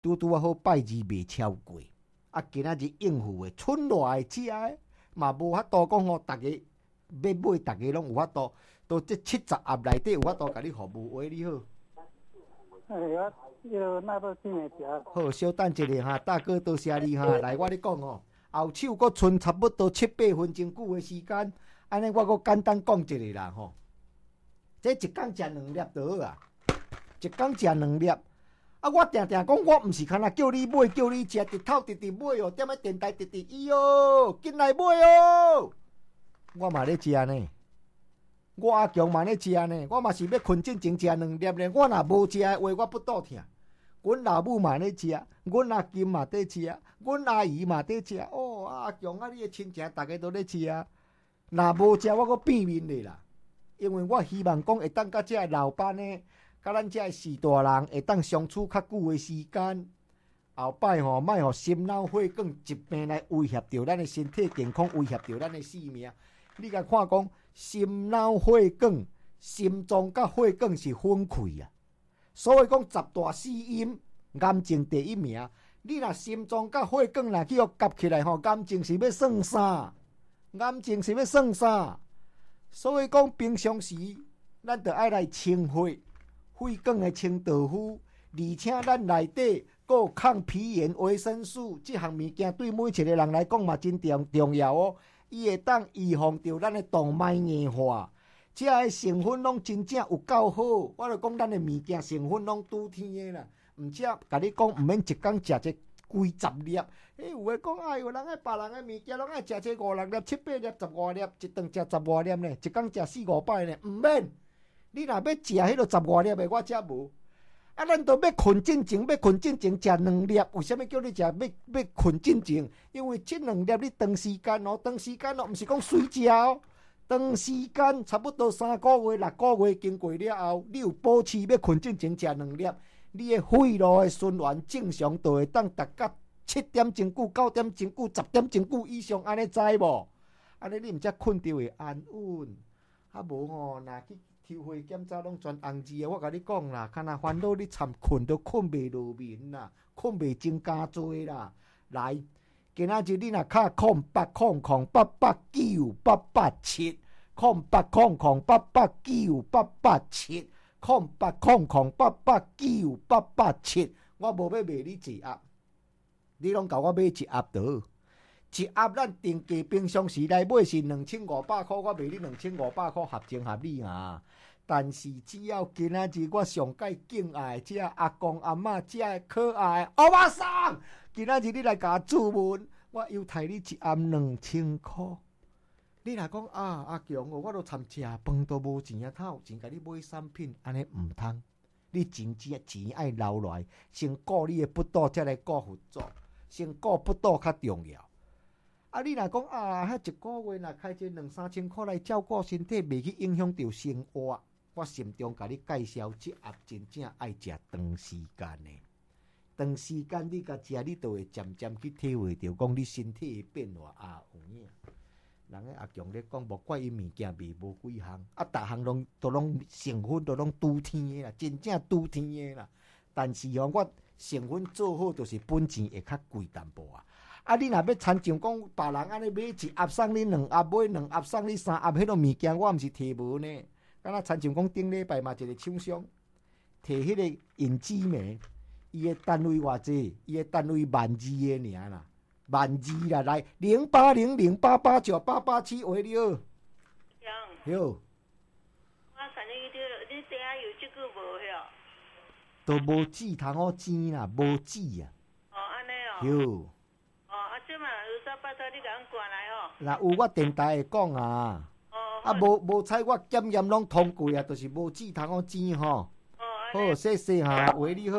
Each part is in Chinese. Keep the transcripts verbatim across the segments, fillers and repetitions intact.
拄拄啊好拜二未超过，啊，今仔日应付的剩落来食的嘛无法度讲吼，逐个要买，逐个拢有法度。到这七十盒内底有法度甲你服务，喂，你好。 哎呀，要那都真会食。 好，稍等一下哈，大哥多谢你哈。来，我咧讲哦，后手阁剩差不多七八分钟久的时间，安尼我阁简单讲一下啦吼。这一工食两粒就好啊，一工食两粒。啊，我定定讲，我毋是干那叫你买，叫你食，直头直直买哦，踮咧电台直直伊哦，进来买哦。我嘛咧食呢，我阿强嘛咧食呢，我嘛是要困进前食两粒呢。我若无食的话，我不肚疼。阮老母嘛咧食，阮阿金嘛在食，阮阿姨嘛在食。哦，阿强啊，你的亲戚大家都咧食。若无食，我阁变面咧啦。因为我希望讲会当甲这老板呢。甲咱遮四大人会当相处较久的时间，后摆吼莫互心脑血管疾病来威胁到咱的身体健康，威胁到咱的性命。你甲看讲，心脑血管、心脏甲血管是分开啊。所以讲十大死因，癌症第一名。你若心脏甲血管若去互夹起来吼，癌症是要算啥？癌症是要算啥？所以讲平常时，咱着爱来清血。血管的清道夫，而且咱内底还有抗皮炎、维生素，这项物件对每一个人来讲嘛真重重要哦。伊会当预防到咱的动脉硬化，这个成分拢真正有够好。我就讲咱的物件成分拢拄天的啦，毋则甲你讲毋免一工食这几十粒。诶，有诶讲哎哟，人诶别人诶物件拢爱食这五六粒、七八粒、十外粒，一顿食十外粒呢，一工食四五摆呢，毋免。你若要食迄落十外粒的，我则无。啊，咱都要困进前，要困进前食两粒。为什么叫你食要要困进前？因为这两粒你长时间哦，长时间哦，毋是讲随食哦，长时间差不多三个月、六个月经过了后，你有保持要困进前食两粒，你的血路的循环正常，就会当达到七点钟久、九点钟久、十点钟久以上，安尼知无？安尼你毋则困着会安稳。啊无吼，若去。抽血检查拢全红字的，我甲你讲啦，看若烦恼你参困都困袂落眠啦，困袂增加多啦。来，今仔日你若卡空八空空八八九八八七，空八空空八八九八八七，空八空空八八九八八七，我无要卖你一盒，你拢甲我买一盒就好。一盒咱定价平常时来买是两千五百块，我卖你两千五百块合情合理啊。但是只要今仔日我上界敬爱的这阿公阿嬷这可爱的欧巴桑，今仔日你来甲我注文，我又提你一盒两千块。你若讲啊阿强哦，我都参食饭都无钱啊，他有钱甲你买产品，安尼毋通。你钱钱钱爱留来，先顾你的不倒，再来顾佛祖，先顾不倒较重要。啊！你若讲啊，迄一个月若开这两三千块来照顾身体，袂去影响到生活。我心中甲你介绍，这盒真正爱食长时间的。长时间你甲食，你就会渐渐去体会到，讲你身体的变化啊有影。人个阿强咧讲，无怪伊物件卖无几项，啊，逐项拢都拢成分都拢拄天的啦，真正拄天的啦。但是吼，我成分做好，就是本钱会较贵淡薄啊。啊！你若要参像讲别人安尼买一盒送你两盒，买两盒送你三盒，迄种物件我毋是摕无呢。敢若参像讲顶礼拜嘛，一个厂商摕迄个引子棉，伊个单位偌济？伊个单位万字个尔啦，万字啦，来零八零零八八九八八七，喂你好。 好。 好。 我看你你你底下有即个无晓？ 都无纸通好钱啦，无纸啊。 哦，安尼哦。 好。即嘛有啥巴肚你甲阮赶来吼？ 若有我电台会讲啊， 哦， 啊无无采我检验拢通过啊，就是无纸通好钱吼。 哦， 好，谢谢哈，喂你好，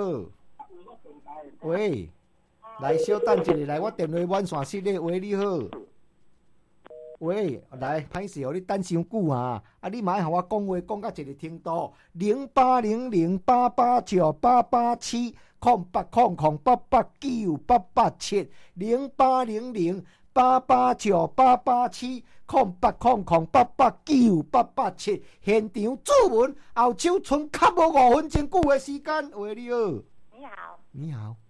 喂，来稍等一下，来我电话满线失咧，喂你好，喂，来歹势哦，你等伤久啊，啊你嘛爱互我讲话讲到一个程度，零八零零八八九八八七。空八空空八八九八八七零八零零八八九八八七空八空空八八九八八七现场注文，后手剩较无五分钟久的时间，喂你好， 你好， 你好，